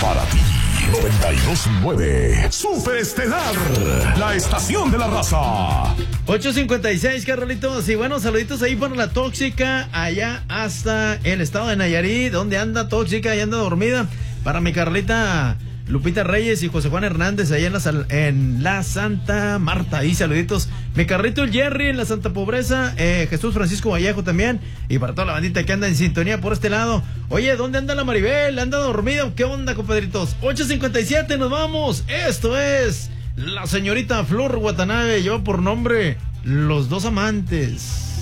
Para ti, 92.9 Super Estelar, la estación de la raza. 8:56, Carlitos. Y bueno, saluditos ahí para la Tóxica, allá hasta el estado de Nayarit. ¿Dónde anda Tóxica? Ya anda dormida. Para mi Carlita Lupita Reyes y José Juan Hernández allá en la Santa Marta. Ahí saluditos. Mi carrito el Jerry en la Santa Pobreza. Jesús Francisco Vallejo también. Y para toda la bandita que anda en sintonía por este lado. Oye, ¿dónde anda la Maribel? ¿Anda dormida? ¿Qué onda, compadritos? 8:57, nos vamos. Esto es la señorita Flor Watanabe. Lleva por nombre Los Dos Amantes.